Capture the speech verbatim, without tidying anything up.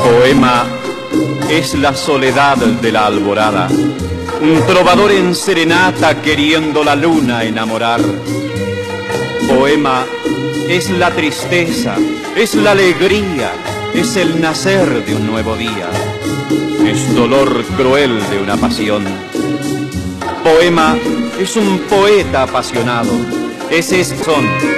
Poema es la soledad de la alborada, un trovador en serenata queriendo la luna enamorar. Poema es la tristeza, es la alegría, es el nacer de un nuevo día, es dolor cruel de una pasión. Poema es un poeta apasionado, ese es son.